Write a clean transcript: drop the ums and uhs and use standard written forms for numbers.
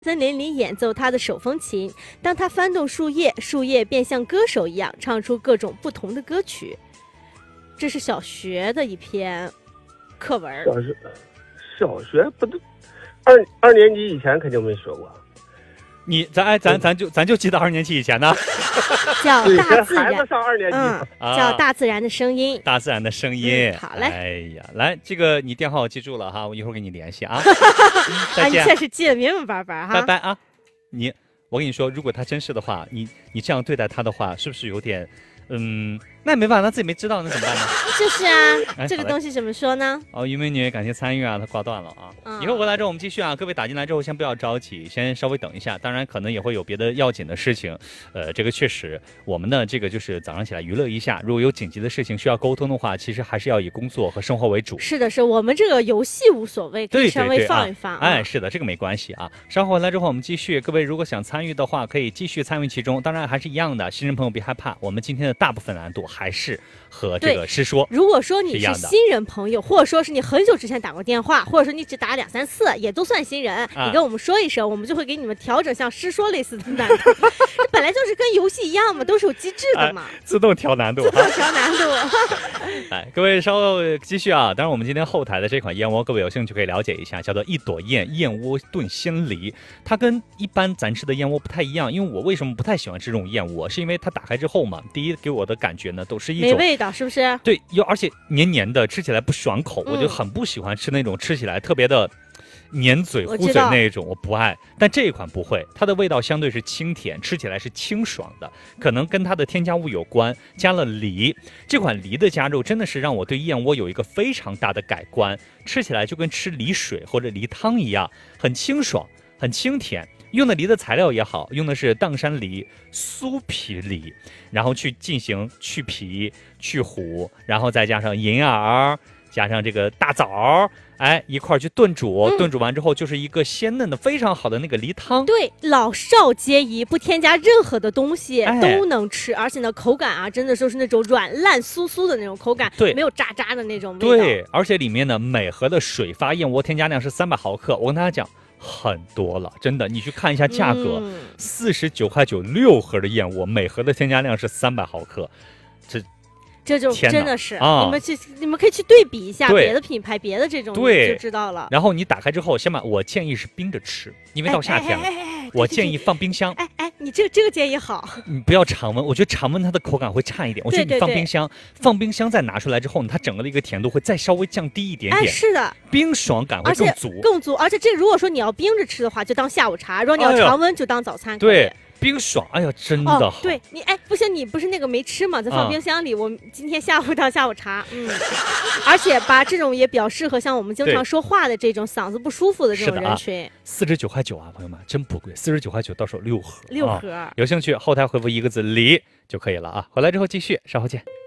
森林里演奏他的手风琴，当他翻动树叶，树叶便像歌手一样唱出各种不同的歌曲。这是小学的一篇课文。 小学不都二年级以前肯定没学过。 咱就记得2年级以前呢， 叫大自然， 孩子上2年级， 叫大自然的声音， 大自然的声音。 好嘞， 哎呀，来，这个你电话我记住了哈，我一会儿给你联系啊。再见。 你确实记得明明白白哈。 拜拜啊！我跟你说，如果他真是的话，你这样对待他的话，是不是有点，那也没办法，他自己没知道，那怎么办呢？ 就是啊，这个东西怎么说呢？ 于美女感谢参与啊，他挂断了啊。以后回来之后我们继续啊，各位打进来之后先不要着急，先稍微等一下。当然可能也会有别的要紧的事情，这个确实我们呢这个就是早上起来娱乐一下，如果有紧急的事情需要沟通的话，其实还是要以工作和生活为主。 是的，是我们这个游戏无所谓，可以稍微放一放。 哎，是的，这个没关系啊。稍后回来之后我们继续，各位如果想参与的话，可以继续参与其中。当然还是一样的，新人朋友别害怕，我们今天的大部分难度还是和这个师说。 如果说你是新人朋友，或者说是你很久之前打过电话，或者说你只打2、3次，也都算新人，你跟我们说一声，我们就会给你们调整像师说类似的难度。这本来就是跟游戏一样嘛，都是有机制的嘛， 自动调难度， 自动调难度。 哎，各位稍后继续啊！当然，我们今天后台的这款燕窝，各位有兴趣可以了解一下，叫做一朵燕窝炖鲜梨。它跟一般咱吃的燕窝不太一样，因为我为什么不太喜欢吃这种燕窝，是因为它打开之后嘛，第一给我的感觉呢都是一种没味道，是不是？ 对，而且黏黏的，吃起来不爽口，我就很不喜欢吃那种吃起来特别的黏嘴糊嘴那种，我不爱。但这一款不会，它的味道相对是清甜，吃起来是清爽的，可能跟它的添加物有关，加了梨。这款梨的加入真的是让我对燕窝有一个非常大的改观，吃起来就跟吃梨水或者梨汤一样，很清爽，很清甜。用的梨的材料也好，用的是砀山梨、酥皮梨，然后去进行去皮、去核，然后再加上银耳，加上这个大枣，一块去炖煮，炖煮完之后就是一个鲜嫩的非常好的那个梨汤。 对，老少皆宜，不添加任何的东西都能吃，而且呢口感啊真的就是那种软烂酥酥的那种口感， 对， 没有渣渣的那种味道。对，而且里面呢每盒的水发燕窝添加量是300毫克，我跟大家讲很多了，真的，你去看一下价格，49.9块6盒的燕窝，每盒的添加量是300毫克， 这就真的是你们可以去对比一下别的品牌，别的这种你就知道了。 然后你打开之后，先把我建议是冰着吃，因为到夏天了，我建议放冰箱。 你这个建议好， 你不要常温，我觉得常温它的口感会差一点。我觉得你放冰箱，放冰箱再拿出来之后，它整个的一个甜度会再稍微降低一点点。 是的， 冰爽感会更足。而且这如果说你要冰着吃的话，就当下午茶；如果你要常温，就当早餐。 对。冰爽，哎呀，真的好。 对你，不行，你不是那个没吃吗？再放冰箱里，我今天下午当下午茶。而且吧，这种也比较适合像我们经常说话的这种嗓子不舒服的这种人群。 49.9块啊，朋友们，真不贵，49.9块到手6盒。 6盒， 有兴趣后台回复1个字梨就可以了啊。回来之后继续，稍后见。